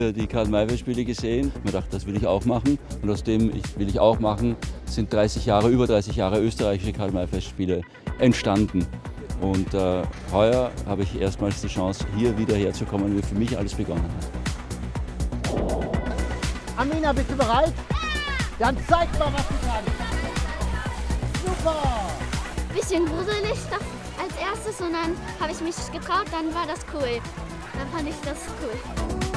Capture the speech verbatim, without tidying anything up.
Die Karl-May-Festspiele gesehen. Ich dachte, das will ich auch machen. Und aus dem ich, will ich auch machen, sind dreißig Jahre, über dreißig Jahre österreichische Karl-May-Festspiele entstanden. Und äh, heuer habe ich erstmals die Chance, hier wieder herzukommen, wie für mich alles begonnen hat. Amina, bist du bereit? Ja! Dann zeig mal, was du kannst. Super! Bisschen gruselig als erstes und dann habe ich mich getraut, dann war das cool. Dann fand ich das cool.